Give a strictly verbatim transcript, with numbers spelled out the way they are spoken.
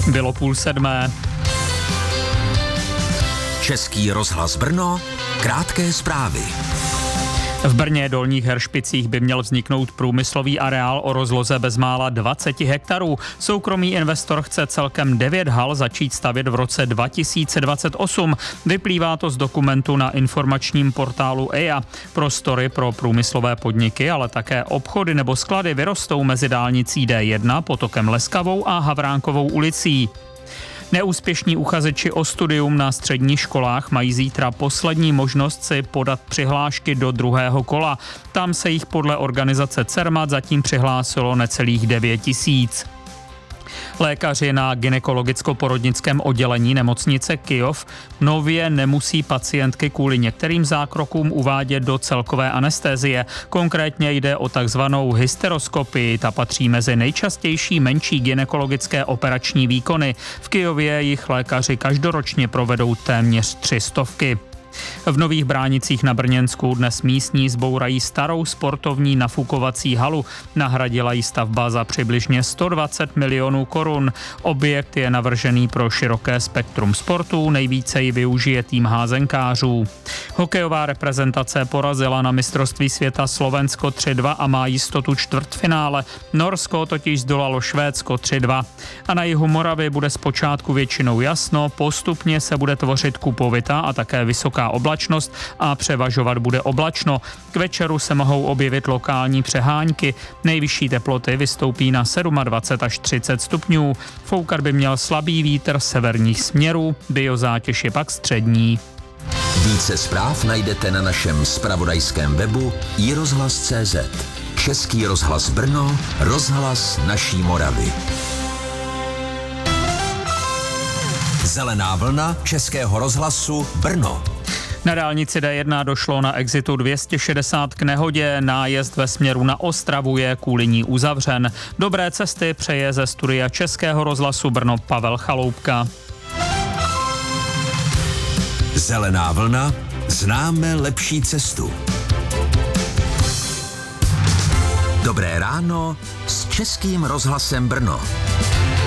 Bylo půl sedmé. Český rozhlas Brno, krátké zprávy. V Brně Dolních Heršpicích by měl vzniknout průmyslový areál o rozloze bezmála dvacet hektarů. Soukromý investor chce celkem devět hal začít stavět v roce dva tisíce dvacet osm. Vyplývá to z dokumentu na informačním portálu E I A. Prostory pro průmyslové podniky, ale také obchody nebo sklady vyrostou mezi dálnicí D jedna, potokem Leskavou a Havránkovou ulicí. Neúspěšní uchazeči o studium na středních školách mají zítra poslední možnost si podat přihlášky do druhého kola. Tam se jich podle organizace CERMAT zatím přihlásilo necelých devět tisíc. Lékaři na gynekologicko-porodnickém oddělení nemocnice Kyjov nově nemusí pacientky kvůli některým zákrokům uvádět do celkové anestézie. Konkrétně jde o takzvanou hysteroskopii. Ta patří mezi nejčastější menší gynekologické operační výkony. V Kyjově jich lékaři každoročně provedou téměř tři stovky. V Nových Bránicích na Brněnsku dnes místní zbourají starou sportovní nafukovací halu. Nahradila ji stavba za přibližně sto dvacet milionů korun. Objekt je navržený pro široké spektrum sportů, nejvíce ji využije tým házenkářů. Hokejová reprezentace porazila na mistrovství světa Slovensko tři dva a má jistotu čtvrtfinále. Norsko totiž zdolalo Švédsko tři dva. A na jihu Moravy bude zpočátku většinou jasno, postupně se bude tvořit kupovita a také vysoká oblačnost a převažovat bude oblačno. K večeru se mohou objevit lokální přehánky. Nejvyšší teploty vystoupí na dvacet sedm až třicet stupňů. Foukat by měl slabý vítr severních směrů, biozátěž je pak střední. Více zpráv najdete na našem zpravodajském webu i rozhlas tečka cé zet. Český rozhlas Brno, rozhlas naší Moravy. Zelená vlna Českého rozhlasu Brno. Na dálnici D jedna došlo na exitu dvě stě šedesát k nehodě, nájezd ve směru na Ostravu je kvůli ní uzavřen. Dobré cesty přeje ze studia Českého rozhlasu Brno Pavel Chaloupka. Zelená vlna, známe lepší cestu. Dobré ráno s Českým rozhlasem Brno.